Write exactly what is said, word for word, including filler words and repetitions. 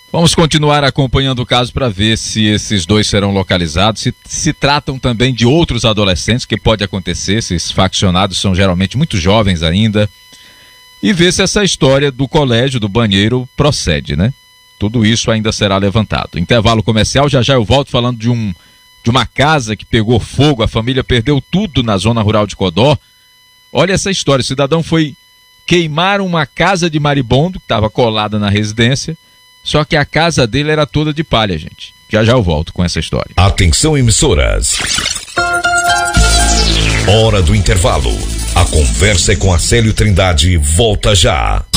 Vamos continuar acompanhando o caso para ver se esses dois serão localizados, se se tratam também de outros adolescentes, que pode acontecer, esses faccionados são geralmente muito jovens ainda, e ver se essa história do colégio, do banheiro, procede, né? Tudo isso ainda será levantado. Intervalo comercial, já já eu volto falando de, um, de uma casa que pegou fogo, a família perdeu tudo na zona rural de Codó. Olha essa história, o cidadão foi queimar uma casa de maribondo, que estava colada na residência, só que a casa dele era toda de palha, gente. Já já eu volto com essa história. Atenção, emissoras. Hora do intervalo. A conversa é com Acélio Trindade volta já.